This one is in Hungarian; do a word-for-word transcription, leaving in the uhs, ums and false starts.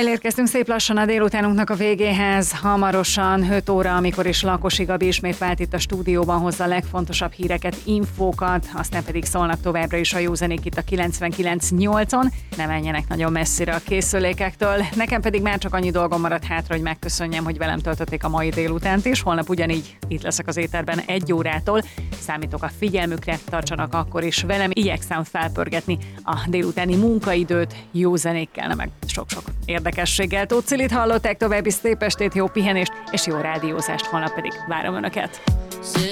Elérkeztünk szép lassan a délutánunknak a végéhez. Hamarosan öt óra, amikor is Lakosi Gabi ismét vált itt a stúdióban, hozza a legfontosabb híreket, infókat, aztán pedig szólnak továbbra is a jó zenék itt a kilencvenkilenc nyolcon. Ne menjenek nagyon messzire a készülékektől. Nekem pedig már csak annyi dolgom maradt hátra, hogy megköszönjem, hogy velem töltötték a mai délutánt is. Holnap ugyanígy itt leszek az éterben egy órától. Számítok a figyelmükre, tartsanak akkor is velem. Igyekszem felpörgetni a délutáni munkaidőt jó zenékkel, meg sok-sok érdekességgel. Tóth Cilit hallották, további szép estét, jó pihenést és jó rádiózást, holnap pedig várom Önöket.